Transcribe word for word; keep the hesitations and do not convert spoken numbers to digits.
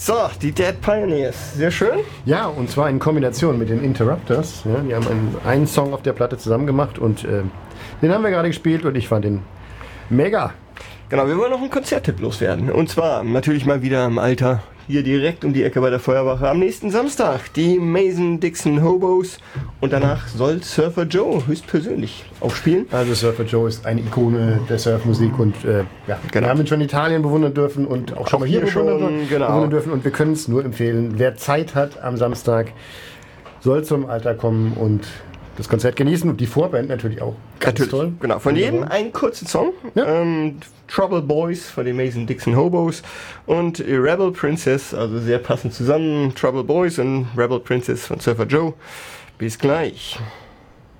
So, die Dead Pioneers. Sehr schön. Ja, und zwar in Kombination mit den Interrupters. Ja, die haben einen, einen Song auf der Platte zusammen gemacht und äh, den haben wir gerade gespielt und ich fand den mega. Genau, wir wollen noch einen Konzerttipp loswerden. Und zwar natürlich mal wieder im Alter, hier direkt um die Ecke bei der Feuerwache. Am nächsten Samstag die Mason-Dixon Hobos. Und danach soll Surfer Joe höchstpersönlich aufspielen. Also Surfer Joe ist eine Ikone der Surfmusik und äh, ja, Genau. wir haben ihn schon in Italien bewundern dürfen und auch schon Auch mal hier, hier schon, bewundern, genau. bewundern dürfen. Und wir können es nur empfehlen, wer Zeit hat am Samstag, soll zum Alter kommen und das Konzert genießen und die Vorband natürlich auch. Ganz Natürlich, toll. genau. Von jedem einen kurzen Song. Ja. Ähm, Trouble Boys von den Mason-Dixon Hobos und Rebel Princess, also sehr passend zusammen. Trouble Boys und Rebel Princess von Surfer Joe. Bis gleich.